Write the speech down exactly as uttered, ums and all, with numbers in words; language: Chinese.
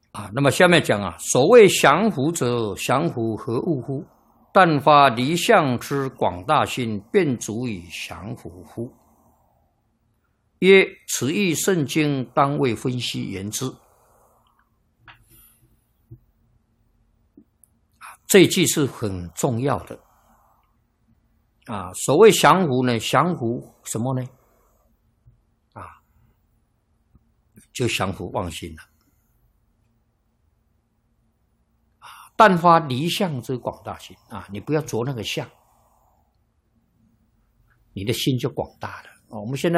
啊，那么下面讲啊，所谓降伏者，降伏何物乎？但发离相之广大心，便足以降伏乎？曰：此义圣经当为分析言之。这一句是很重要的啊。所谓降伏呢，降伏什么呢？啊，就降伏妄心了。但发离相之广大心啊，你不要着那个相，你的心就广大了。我们现在